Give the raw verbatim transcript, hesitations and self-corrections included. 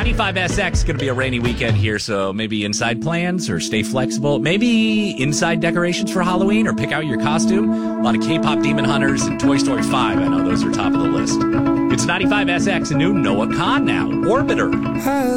ninety-five S X going to be a rainy weekend here, so maybe inside plans or stay flexible. Maybe inside decorations for Halloween or pick out your costume. A lot of K-pop Demon Hunters and Toy Story five. I know those are top of the list. It's ninety-five S X and new Noah Khan now. Orbiter.